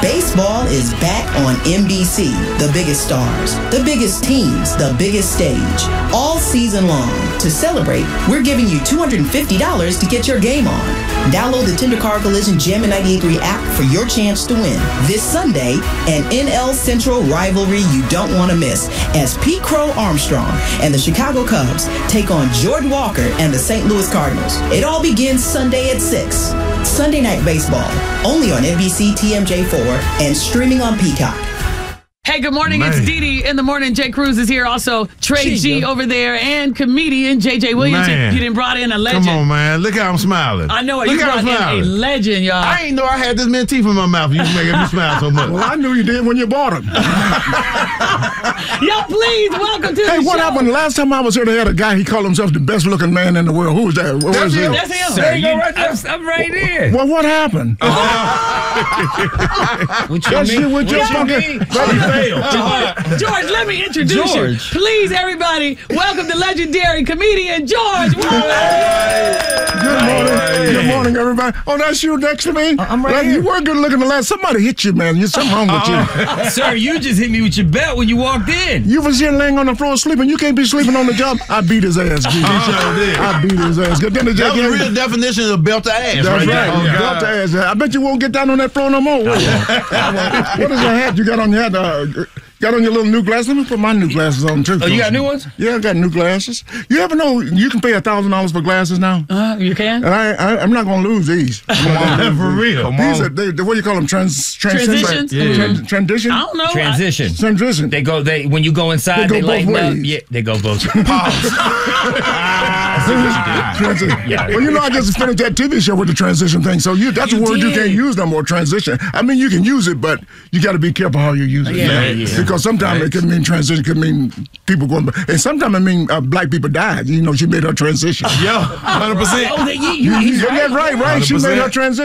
Baseball is back on NBC. The biggest stars, the biggest teams, the biggest stage. All season long. To celebrate, we're giving you $250 to get your game on. Download the Tender Car Collision Jammin' 98.3 app for your chance to win. This Sunday, an NL Central rivalry you don't want to miss as Pete Crow Armstrong and the Chicago Cubs take on George Walker and the St. Louis Cardinals. It all begins Sunday at 6. Sunday Night Baseball, only on NBC TMJ4 and streaming on Peacock. Hey, good morning. It's Dee Dee in the morning. Jay Cruz is here. Also, Trey G over there and comedian JJ Williams. You didn't brought in a legend. Come on, man. Look how I'm smiling. I know it. You brought in a legend, y'all. I ain't know I had this many teeth in my mouth. You making me smile so much. Well, I knew you did when you bought them. Yo, please, welcome to the show. Hey, what happened? Last time I was here, they had a guy, he called himself the best looking man in the world. Who was that? That's him. There you go right there. I'm right here. Well, what happened? What you mean? What you fucking... George, let me introduce you. Please, everybody, welcome the legendary comedian, George. Good morning. Good morning, everybody. Oh, that's you next to me? I'm right here. You were good looking the last. Somebody hit you, man. There's something wrong with you. Sir, you just hit me with your belt when you walked in. You was here laying on the floor sleeping. You can't be sleeping on the job. I beat his ass, G. I beat his ass. That was the real definition of belt to ass. That's right. Oh, belt to ass. I bet you won't get down on that floor no more, will you? What is your hat you got on your head? Got on your little new glasses? Let me put my new glasses on, too. Oh, you got new ones? Yeah, I got new glasses. You ever know you can pay $1,000 for glasses now? You can? And I'm not going to lose these. For real. These are, what do you call them? Transitions? Transition? I don't know. Transition. Transition. They when you go inside, they go both ways. Yeah, they go both ways. Well, you know, I just finished that TV show with the transition thing, so that's a word you can't use no more, transition. I mean, you can use it, but you got to be careful how you use it. Because sometimes it could mean transition, it could mean people going, and sometimes it mean black people died. You know, she made her transition. Yeah, 100%. Oh, Right? She made her transition.